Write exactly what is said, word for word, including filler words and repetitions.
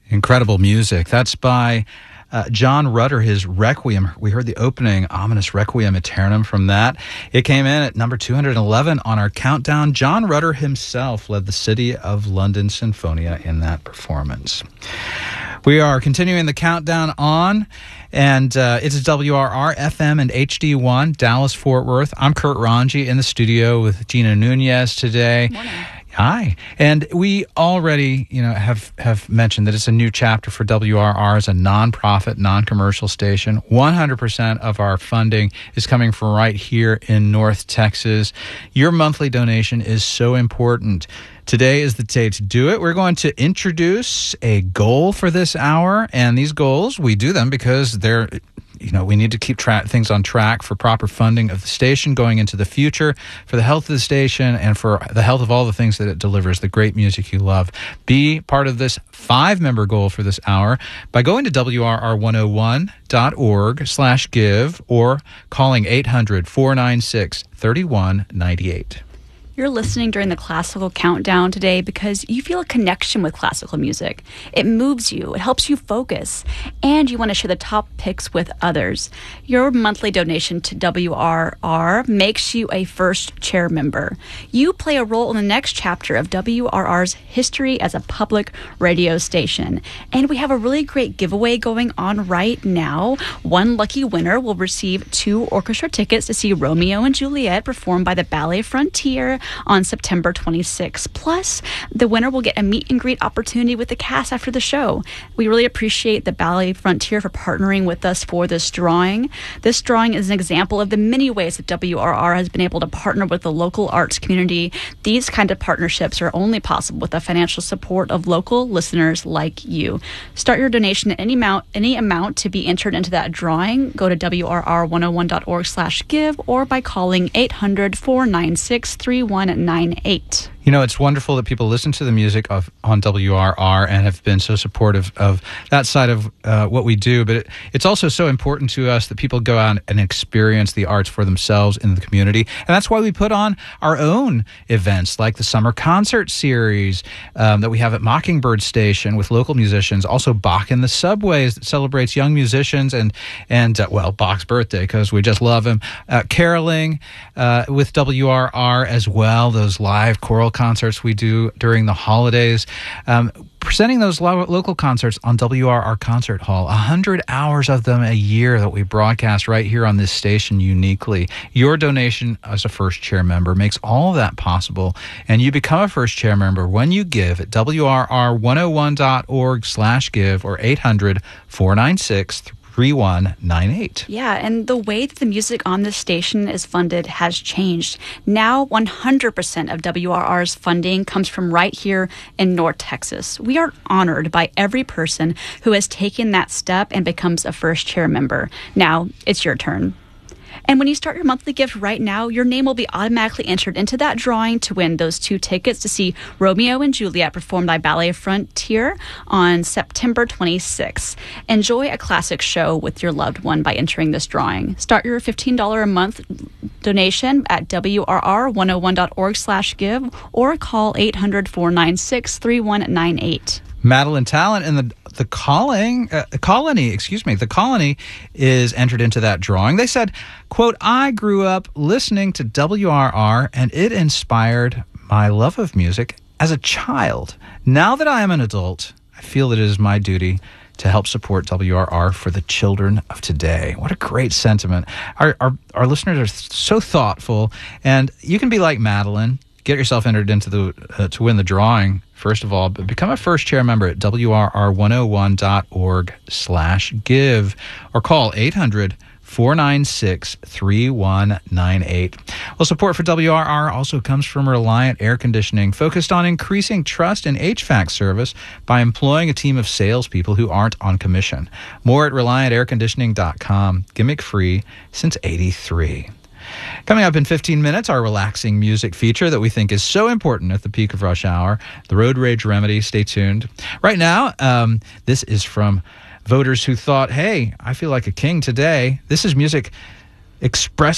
Incredible music. That's by uh, John Rutter, his Requiem. We heard the opening, ominous Requiem Aeternum from that. It came in at number two hundred eleven on our countdown. John Rutter himself led the City of London Sinfonia in that performance. We are continuing the countdown on, and uh, it's W R R F M and H D one, Dallas-Fort Worth. I'm Kurt Ranji in the studio with Gina Nunez today. Morning. Hi. And we already, you know, have, have mentioned that it's a new chapter for W R R as a nonprofit, non-commercial station. one hundred percent of our funding is coming from right here in North Texas. Your monthly donation is so important. Today is the day to do it. We're going to introduce a goal for this hour, and these goals, we do them because they're, you know, we need to keep tra- things on track for proper funding of the station going into the future, for the health of the station, and for the health of all the things that it delivers, the great music you love. Be part of this five-member goal for this hour by going to W R R one oh one dot org slash give or calling eight hundred, four nine six, three one nine eight. You're listening during the Classical Countdown today because you feel a connection with classical music. It moves you, it helps you focus, and you want to share the top picks with others. Your monthly donation to W R R makes you a first chair member. You play a role in the next chapter of W R R's history as a public radio station. And we have a really great giveaway going on right now. One lucky winner will receive two orchestra tickets to see Romeo and Juliet performed by the Ballet Frontier on September twenty-sixth. Plus, the winner will get a meet and greet opportunity with the cast after the show. We really appreciate the Ballet Frontier for partnering with us for this drawing. This drawing is an example of the many ways that W R R has been able to partner with the local arts community. These kind of partnerships are only possible with the financial support of local listeners like you. Start your donation at any amount, any amount to be entered into that drawing. Go to W R R one oh one dot org slash give or by calling eight hundred, four nine six, three one nine eight. You know, it's wonderful that people listen to the music of on W R R and have been so supportive of that side of uh, what we do. But it, it's also so important to us that people go out and experience the arts for themselves in the community. And that's why we put on our own events like the Summer Concert Series um, that we have at Mockingbird Station with local musicians. Also, Bach in the Subways that celebrates young musicians and, and uh, well, Bach's birthday because we just love him. Uh, caroling uh, with W R R as well, those live choral concerts we do during the holidays. Um, presenting those lo- local concerts on W R R Concert Hall, one hundred hours of them a year that we broadcast right here on this station uniquely. Your donation as a first chair member makes all of that possible, and you become a first chair member when you give at W R R one oh one dot org slash give or eight hundred, four nine six, three one nine eight. Yeah, and the way that the music on this station is funded has changed. Now, one hundred percent of W R R's funding comes from right here in North Texas. We are honored by every person who has taken that step and becomes a first chair member. Now, it's your turn. And when you start your monthly gift right now, your name will be automatically entered into that drawing to win those two tickets to see Romeo and Juliet performed by Ballet Frontier on September twenty-sixth. Enjoy a classic show with your loved one by entering this drawing. Start your fifteen dollars a month donation at W R R one oh one dot org slash give or call eight hundred, four nine six, three one nine eight. Madeline Talent and the the calling uh, colony, excuse me, the colony is entered into that drawing. They said, quote, "I grew up listening to W R R and it inspired my love of music as a child. Now that I am an adult, I feel that it is my duty to help support W R R for the children of today." What a great sentiment. Our our, our listeners are so thoughtful, and you can be like Madeline. Get yourself entered into the uh, to win the drawing, first of all, but become a first chair member at W R R one oh one dot org slash give or call eight hundred, four nine six, three one nine eight. Well, support for W R R also comes from Reliant Air Conditioning, focused on increasing trust in H V A C service by employing a team of salespeople who aren't on commission. More at reliant air conditioning dot com. Gimmick free since eighty-three. Coming up in fifteen minutes, our relaxing music feature that we think is so important at the peak of rush hour, the Road Rage Remedy. Stay tuned. Right now, um, this is from voters who thought, hey, I feel like a king today. This is music expressed